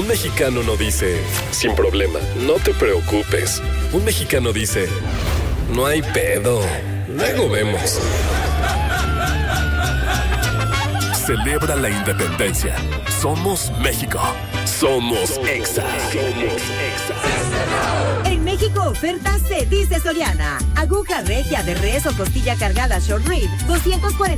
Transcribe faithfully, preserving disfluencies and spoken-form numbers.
Un mexicano no dice, sin problema, no te preocupes. Un mexicano dice, no hay pedo, luego vemos. Celebra la independencia. Somos México. Somos Exa. Somos Exa. En México, oferta se dice Soriana. Aguja regia de res o costilla cargada short rib, doscientos cuarenta